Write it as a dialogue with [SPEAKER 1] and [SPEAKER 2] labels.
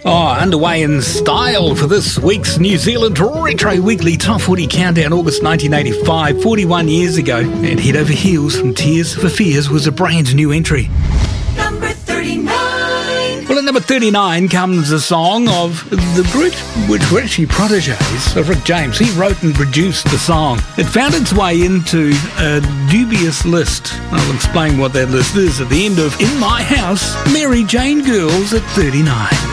[SPEAKER 1] Underway in style for this week's New Zealand Retro Weekly Top 40 Countdown, August 1985, 41 years ago. And Head Over Heels from Tears for Fears was a brand new entry.
[SPEAKER 2] Number 39.
[SPEAKER 1] Well, at number 39 comes a song of the group, which were actually proteges of Rick James. He wrote and produced the song. It found its way into a dubious list. I'll explain what that list is at the end of In My House, Mary Jane Girls at 39.